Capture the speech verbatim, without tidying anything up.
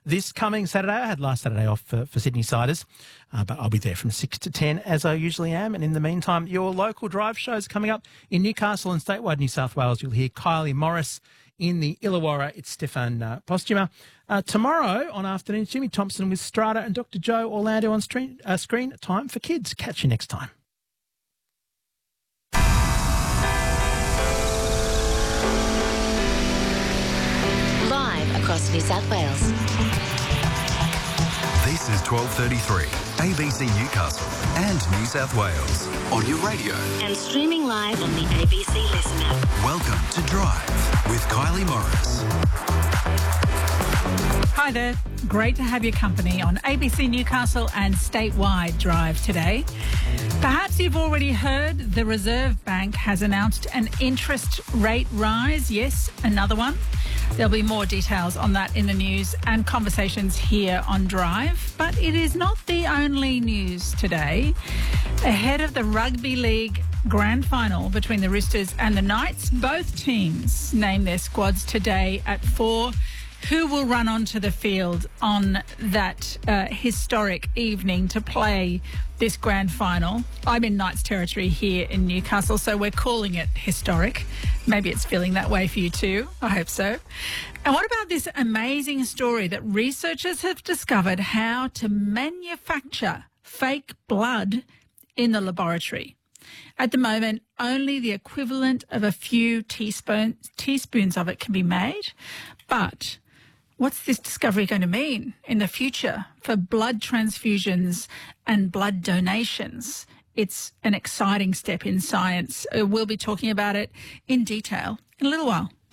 this coming Saturday. I had last Saturday off for, for Sydney Siders, uh, but I'll be there from six to ten as I usually am. And in the meantime, your local drive shows are coming up in Newcastle and statewide New South Wales. You'll hear Kylie Morris. In the Illawarra, it's Stefan uh, Postuma. Uh, tomorrow on afternoon, Jimmy Thompson with Strata and Doctor Joe Orlando on screen, uh, screen Time for Kids. Catch you next time. Live across New South Wales. This is twelve thirty-three, A B C Newcastle and New South Wales. On your radio. And streaming live on the A B C Listen app. Welcome to Drive with Kylie Morris. Hi there. Great to have your company on A B C Newcastle and statewide Drive today. Perhaps you've already heard the Reserve Bank has announced an interest rate rise. Yes, another one. There'll be more details on that in the news and conversations here on Drive. But it is not the only news today. Ahead of the Rugby League Grand Final between the Roosters and the Knights, both teams name their squads today at four. Who will run onto the field on that uh, historic evening to play this grand final? I'm in Knights territory here in Newcastle, so we're calling it historic. Maybe it's feeling that way for you too. I hope so. And what about this amazing story that researchers have discovered how to manufacture fake blood in the laboratory? At the moment, only the equivalent of a few teaspoon, teaspoons of it can be made, but what's this discovery going to mean in the future for blood transfusions and blood donations? It's an exciting step in science. We'll be talking about it in detail in a little while.